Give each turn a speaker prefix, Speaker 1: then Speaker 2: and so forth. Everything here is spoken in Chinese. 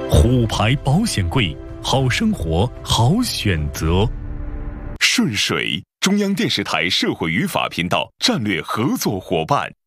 Speaker 1: 虎牌保险柜，好生活好选择。
Speaker 2: 顺水，中央电视台社会与法频道战略合作伙伴。